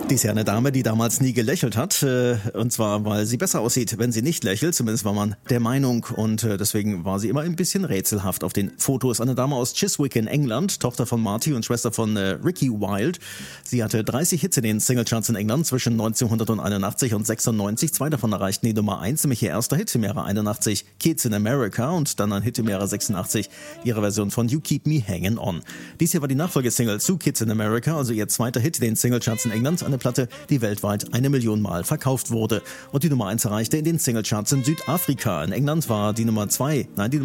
Dies ist ja eine Dame, die damals nie gelächelt hat. Und zwar, weil sie besser aussieht, wenn sie nicht lächelt. Zumindest war man der Meinung. Und deswegen war sie immer ein bisschen rätselhaft auf den Fotos. Eine Dame aus Chiswick in England, Tochter von Marty und Schwester von Ricky Wilde. Sie hatte 30 Hits in den Singlecharts in England zwischen 1981 und 96. Zwei davon erreichten die Nummer 1, nämlich ihr erster Hit im Jahre 81, Kids in America. Und dann ein Hit im Jahre 86, ihre Version von You Keep Me Hanging On. Dies hier war die Nachfolgesingle zu Kids in America, also ihr zweiter Hit in den Singlecharts in England. Eine Platte, die weltweit 1 Million Mal verkauft wurde. Und die Nummer 1 erreichte in den Singlecharts in Südafrika. In England war die Nummer 4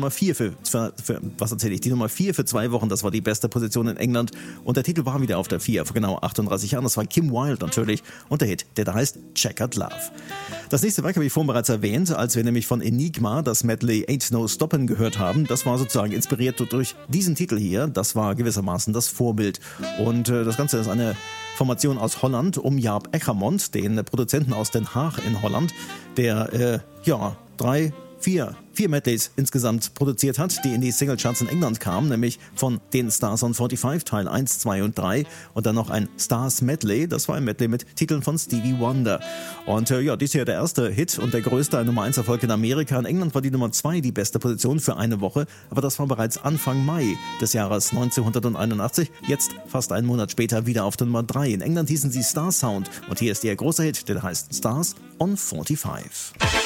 die Nummer 4 für 2 Wochen. Das war die beste Position in England. Und der Titel war wieder auf der 4 vor genau 38 Jahren. Das war Kim Wilde natürlich. Und der Hit, der da heißt Checkered Love. Das nächste Werk habe ich vorhin bereits erwähnt, als wir nämlich von Enigma das Medley Ain't No Stoppin' gehört haben. Das war sozusagen inspiriert durch diesen Titel hier. Das war gewissermaßen das Vorbild. Und das Ganze ist eine Formation aus Holland um Jaap Ecgermond, den Produzenten aus Den Haag in Holland, der vier Medleys insgesamt produziert hat, die in die Singlecharts in England kamen, nämlich von den Stars on 45, Teil 1, 2 und 3 und dann noch ein Stars Medley, das war ein Medley mit Titeln von Stevie Wonder. Und dies hier der erste Hit und der größte Nummer 1 Erfolg in Amerika. In England war die Nummer 2 die beste Position für eine Woche, aber das war bereits Anfang Mai des Jahres 1981, jetzt fast einen Monat später wieder auf der Nummer 3. In England hießen sie Star Sound und hier ist ihr großer Hit, der heißt Stars on 45.